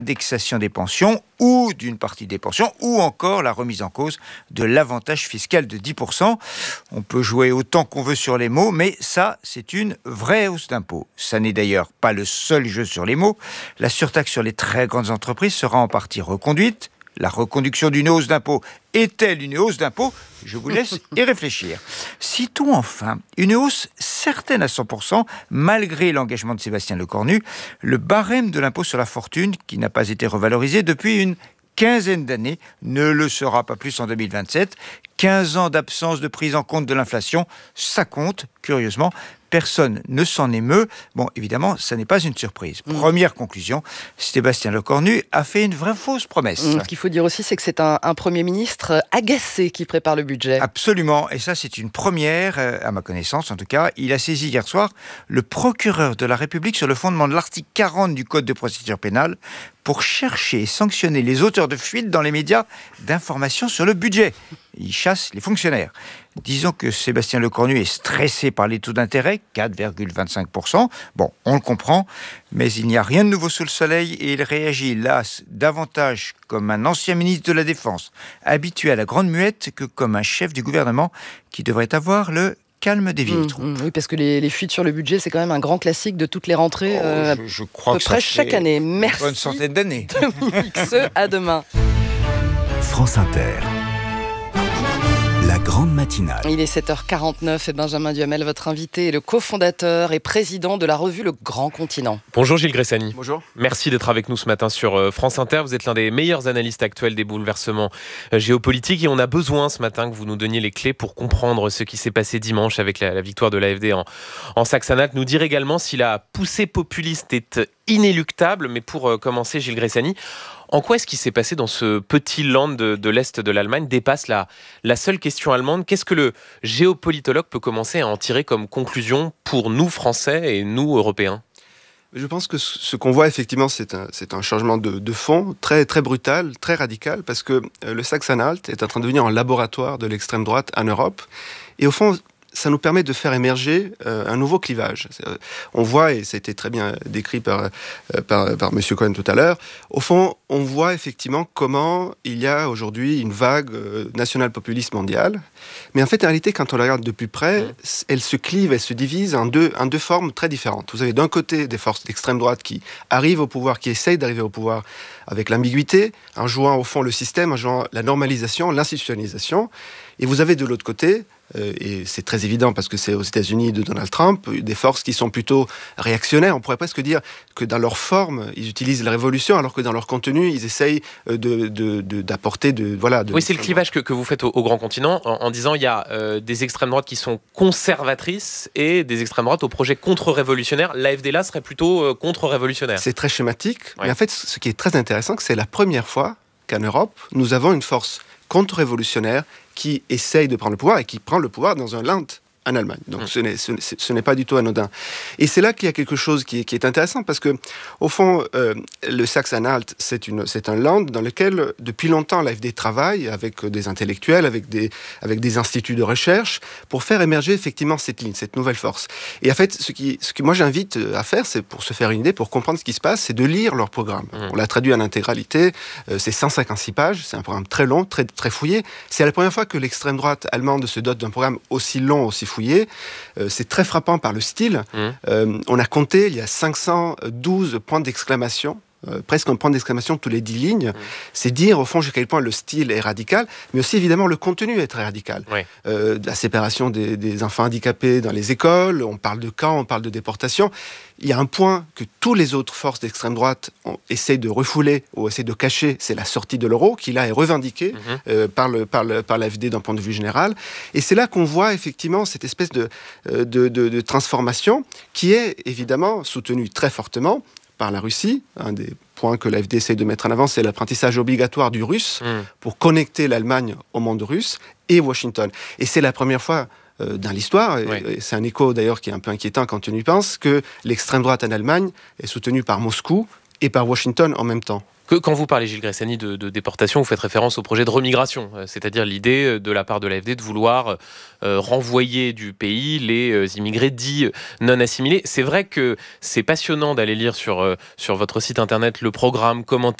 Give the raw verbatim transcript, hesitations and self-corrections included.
l'indexation des pensions ou d'une partie des pensions, ou encore la remise en cause de l'avantage fiscal de dix pour cent. On peut jouer autant qu'on veut sur les mots, mais ça, c'est une vraie hausse d'impôts. Ça n'est d'ailleurs pas le seul jeu sur les mots. La surtaxe sur les très grandes entreprises sera en partie reconduite. La reconduction d'une hausse d'impôt est-elle une hausse d'impôt ? Je vous laisse y réfléchir. Citons enfin une hausse certaine à cent pour cent, malgré l'engagement de Sébastien Lecornu, le barème de l'impôt sur la fortune, qui n'a pas été revalorisé depuis une quinzaine d'années, ne le sera pas plus en deux mille vingt-sept. quinze ans d'absence de prise en compte de l'inflation, ça compte, curieusement. Personne ne s'en émeut. Bon, évidemment, ça n'est pas une surprise. Mmh. Première conclusion, Sébastien Lecornu a fait une vraie fausse promesse. Mmh, ce qu'il faut dire aussi, c'est que c'est un, un Premier ministre agacé qui prépare le budget. Absolument, et ça c'est une première, euh, à ma connaissance en tout cas. Il a saisi hier soir le procureur de la République sur le fondement de l'article quarante du Code de procédure pénale pour chercher et sanctionner les auteurs de fuites dans les médias d'informations sur le budget. Il chasse les fonctionnaires. Disons que Sébastien Lecornu est stressé par les taux d'intérêt, quatre virgule vingt-cinq pour cent. Bon, on le comprend, mais il n'y a rien de nouveau sous le soleil et il réagit là davantage comme un ancien ministre de la Défense, habitué à la grande muette, que comme un chef du gouvernement qui devrait avoir le calme des vieilles troupes. Mmh, oui, parce que les, les fuites sur le budget, c'est quand même un grand classique de toutes les rentrées, oh, euh, je, je crois à peu que près ça chaque année. Merci. Une bonne centaine d'années. Dominique Seux, à demain. France Inter. La grande matinale. Il est sept heures quarante-neuf et Benjamin Duhamel, votre invité, est le cofondateur et président de la revue Le Grand Continent. Bonjour Gilles Gressani. Bonjour. Merci d'être avec nous ce matin sur France Inter. Vous êtes l'un des meilleurs analystes actuels des bouleversements géopolitiques et on a besoin ce matin que vous nous donniez les clés pour comprendre ce qui s'est passé dimanche avec la, la victoire de l'A F D en, en Saxe-Anhalt. Nous dire également si la poussée populiste est inéluctable. Mais pour commencer, Gilles Gressani, en quoi est-ce qui s'est passé dans ce petit land de, de l'Est de l'Allemagne dépasse la, la seule question allemande? Qu'est-ce que le géopolitologue peut commencer à en tirer comme conclusion pour nous, Français et nous, Européens? Je pense que ce qu'on voit effectivement, c'est un, c'est un changement de, de fond très, très brutal, très radical, parce que le Saxe-Anhalt est en train de devenir un laboratoire de l'extrême droite en Europe. Et au fond, ça nous permet de faire émerger euh, un nouveau clivage. Euh, on voit, et ça a été très bien décrit par, euh, par, par M. Cohen tout à l'heure, au fond, on voit effectivement comment il y a aujourd'hui une vague euh, national-populiste mondiale. Mais en fait, en réalité, quand on la regarde de plus près, mmh. elle se clive, elle se divise en deux, en deux formes très différentes. Vous avez d'un côté des forces d'extrême droite qui arrivent au pouvoir, qui essayent d'arriver au pouvoir avec l'ambiguïté, en jouant au fond le système, en jouant la normalisation, l'institutionnalisation. Et vous avez de l'autre côté, euh, et c'est très évident parce que c'est aux États-Unis de Donald Trump, des forces qui sont plutôt réactionnaires. On pourrait presque dire que dans leur forme, ils utilisent la révolution, alors que dans leur contenu, ils essayent de, de, de, d'apporter de... Voilà, de oui, c'est le clivage que, que vous faites au, au Grand Continent, en, en disant il y a euh, des extrêmes droites qui sont conservatrices et des extrêmes droites au projet contre-révolutionnaire. L'A F D là serait plutôt euh, contre-révolutionnaire. C'est très schématique, ouais. Mais en fait, ce qui est très intéressant, c'est la première fois qu'en Europe, nous avons une force contre-révolutionnaire qui essaye de prendre le pouvoir et qui prend le pouvoir dans un land en Allemagne. Donc mmh. ce, n'est, ce, ce n'est pas du tout anodin. Et c'est là qu'il y a quelque chose qui est, qui est intéressant parce que, au fond, euh, le Saxe-Anhalt, c'est, une, c'est un land dans lequel, depuis longtemps, l'A F D travaille avec des intellectuels, avec des, avec des instituts de recherche, pour faire émerger effectivement cette ligne, cette nouvelle force. Et en fait, ce, qui, ce que moi j'invite à faire, c'est pour se faire une idée, pour comprendre ce qui se passe, c'est de lire leur programme. Mmh. On l'a traduit en intégralité, euh, c'est cent cinquante-six pages, c'est un programme très long, très, très fouillé. C'est la première fois que l'extrême droite allemande se dote d'un programme aussi long, aussi fouillé. Euh, c'est très frappant par le style. Mmh. Euh, on a compté, il y a cinq cent douze points d'exclamation, euh, presque un point d'exclamation tous les dix lignes. Mmh. C'est dire, au fond, à quel point le style est radical, mais aussi, évidemment, le contenu est très radical. Oui. Euh, la séparation des, des enfants handicapés dans les écoles, on parle de camps, on parle de déportation. Il y a un point que toutes les autres forces d'extrême droite ont, essayent de refouler ou essayent de cacher, c'est la sortie de l'euro, qui là est revendiquée mmh. euh, par, le, par, le, par l'A F D d'un point de vue général. Et c'est là qu'on voit effectivement cette espèce de, de, de, de transformation qui est évidemment soutenue très fortement par la Russie. Un des points que l'A F D essaye de mettre en avant, c'est l'apprentissage obligatoire du russe mmh. pour connecter l'Allemagne au monde russe et Washington. Et c'est la première fois dans l'histoire, oui. et c'est un écho d'ailleurs qui est un peu inquiétant quand on y pense, que l'extrême droite en Allemagne est soutenue par Moscou et par Washington en même temps. Que, quand vous parlez, Gilles Gressani, de, de déportation, vous faites référence au projet de remigration, euh, c'est-à-dire l'idée de la part de l'A F D de vouloir euh, renvoyer du pays les euh, immigrés dits non assimilés. C'est vrai que c'est passionnant d'aller lire sur, euh, sur votre site internet le programme, commenter